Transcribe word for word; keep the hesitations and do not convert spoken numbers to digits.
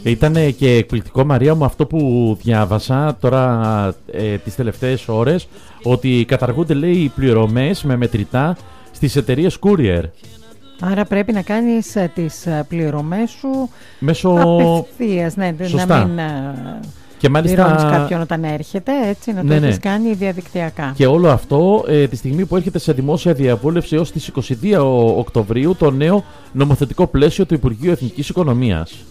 Ήταν και εκπληκτικό, Μαρία μου, αυτό που διάβασα τώρα ε, τις τελευταίες ώρες, ότι καταργούνται, λέει, οι πληρωμές με μετρητά στις εταιρείες courier. Άρα πρέπει να κάνεις τις πληρωμές σου μέσω απευθείας, ναι, σωστά. Να μην και μάλιστα πληρώνεις κάποιον όταν έρχεται, έτσι, να ναι, το έχεις ναι. κάνει διαδικτυακά. Και όλο αυτό ε, τη στιγμή που έρχεται σε δημόσια διαβούλευση έως τις είκοσι δύο Οκτωβρίου το νέο νομοθετικό πλαίσιο του Υπουργείου Εθνικής Οικονομίας.